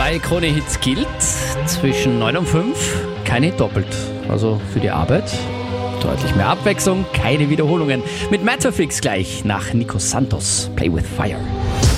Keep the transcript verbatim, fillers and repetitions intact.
Bei Krone-Hits gilt zwischen neun und fünf kein Hit doppelt. Also für die Arbeit deutlich mehr Abwechslung, keine Wiederholungen. Mit Matterfix gleich nach Nico Santos. Play with Fire.